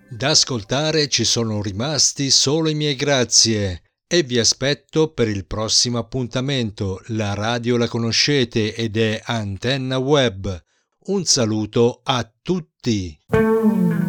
Da ascoltare ci sono rimasti solo i miei grazie e vi aspetto per il prossimo appuntamento. La radio la conoscete ed è Antenna Web. Un saluto a tutti.